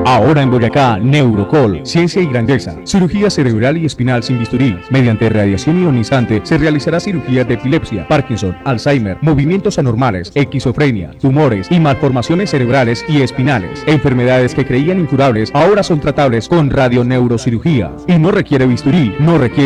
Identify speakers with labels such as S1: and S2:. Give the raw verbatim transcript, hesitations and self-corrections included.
S1: Ahora en Boyacá, Neurocol, ciencia y grandeza. Cirugía cerebral y espinal sin bisturí. Mediante radiación ionizante se realizará cirugía de epilepsia, Parkinson, Alzheimer, movimientos anormales, esquizofrenia, tumores y malformaciones cerebrales y espinales. Enfermedades que creían incurables ahora son tratables con radioneurocirugía. Y no requiere bisturí, no requiere